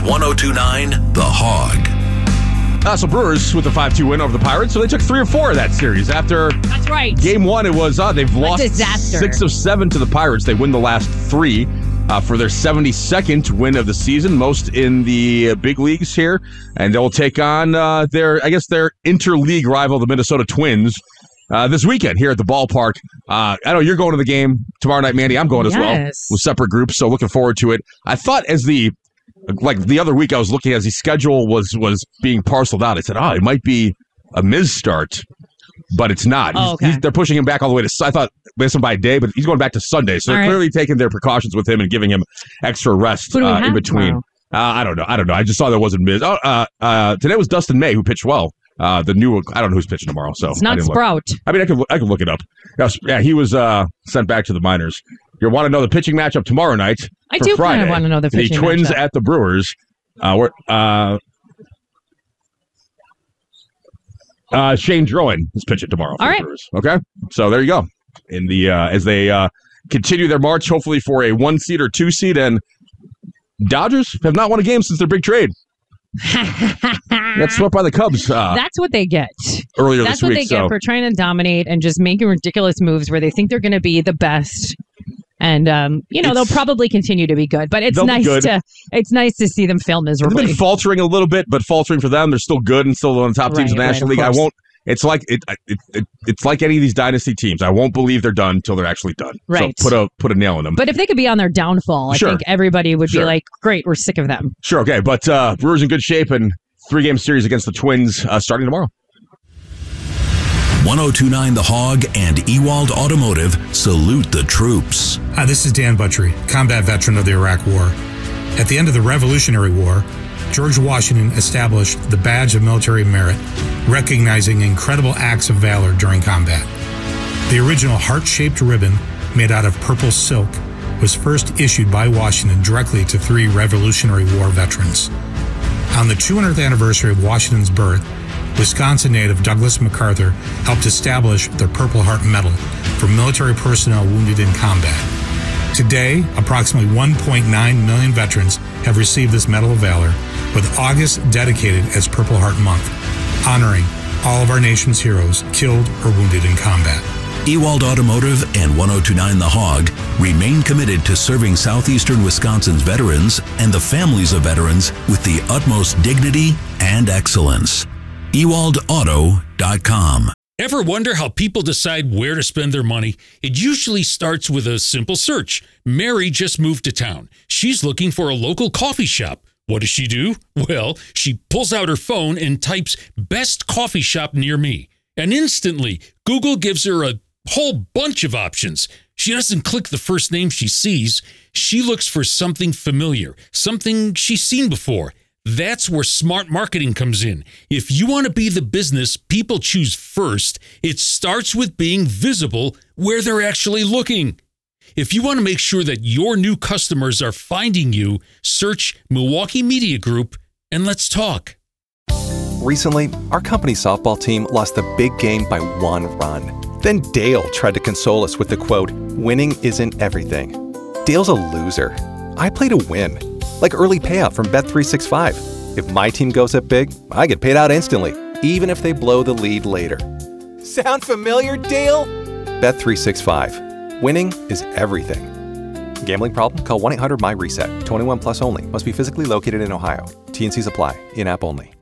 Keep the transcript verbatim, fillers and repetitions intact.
one oh two point nine The Hog. Uh, so Brewers with a five two win over the Pirates. So they took three or four of that series. After That's right. game one, it was uh, they've lost disaster. six of seven to the Pirates. They win the last three uh, for their seventy-second win of the season, most in the uh, big leagues here. And they'll take on uh, their, I guess, their interleague rival, the Minnesota Twins, uh, this weekend here at the ballpark. Uh, I know you're going to the game tomorrow night, Mandy. I'm going as well Yes. with separate groups. So looking forward to it. I thought as the Like the other week, I was looking as the schedule was was being parceled out. I said, "Oh, it might be a Miz start, but it's not." Oh, He's- okay. he's- they're pushing him back all the way to. I thought missed him by a day, but he's going back to Sunday. So All they're right. clearly taking their precautions with him and giving him extra rest Who do we uh, in have between. tomorrow? Uh, I don't know. I don't know. I just saw there wasn't Miz. Oh, uh, uh, today was Dustin May who pitched well. Uh, the new. I don't know who's pitching tomorrow. So It's I not didn't look. Sprout. I mean, I could I could look it up. Yes, yeah, he was uh, sent back to the minors. You want to know the pitching matchup tomorrow night? I for do Friday. kind of want to know the The pitching Twins matchup. at the Brewers. Uh, we're, uh, uh, Shane Drowan is pitching tomorrow for All the right. Brewers. Okay, so there you go. In the uh, as they uh, continue their march, hopefully for a one seed or two seed, and Dodgers have not won a game since their big trade. Got swept by the Cubs uh, That's what they get. earlier That's this what week. they so get for trying to dominate and just making ridiculous moves where they think they're going to be the best. And um, you know It's- they'll probably continue to be good, but it's They'll be nice good. to it's nice to see them fail they've miserably. been faltering a little bit, but faltering for them, they're still good and still one of the top teams in the Right, right, National of League. I course. won't. It's like it, it, it. It's like any of these dynasty teams. I won't believe they're done until they're actually done. Right. So put a put a nail in them. But if they could be on their downfall, I Sure. think everybody would Sure. be like, "Great, we're sick of them." Sure, okay, but uh, Brewers in good shape and three-game series against the Twins uh, starting tomorrow. one oh two point nine The Hog and Ewald Automotive salute the troops. Hi, this is Dan Butchery, combat veteran of the Iraq War. At the end of the Revolutionary War, George Washington established the Badge of Military Merit, recognizing incredible acts of valor during combat. The original heart-shaped ribbon, made out of purple silk, was first issued by Washington directly to three Revolutionary War veterans. On the two hundredth anniversary of Washington's birth, Wisconsin native Douglas MacArthur helped establish the Purple Heart Medal for military personnel wounded in combat. Today, approximately one point nine million veterans have received this Medal of Valor, with August dedicated as Purple Heart Month, honoring all of our nation's heroes killed or wounded in combat. Ewald Automotive and one oh two point nine The Hog remain committed to serving southeastern Wisconsin's veterans and the families of veterans with the utmost dignity and excellence. Ewald Auto dot com. Ever wonder how people decide where to spend their money? It usually starts with a simple search. Mary just moved to town. She's looking for a local coffee shop. What does she do? Well, she pulls out her phone and types best coffee shop near me. And instantly, Google gives her a whole bunch of options. She doesn't click the first name she sees. She looks for something familiar, something she's seen before. That's where smart marketing comes in. If you want to be the business people choose first, it starts with being visible where they're actually looking. If you want to make sure that your new customers are finding you, search Milwaukee Media Group and let's talk. Recently, our company's softball team lost the big game by one run. Then Dale tried to console us with the quote, "Winning isn't everything." Dale's a loser. I play to win. Like early payout from Bet three sixty-five. If my team goes up big, I get paid out instantly, even if they blow the lead later. Sound familiar, Dale? Bet three sixty-five. Winning is everything. Gambling problem? Call one eight hundred M Y RESET. twenty-one plus only. Must be physically located in Ohio. T and Cs apply. In-app only.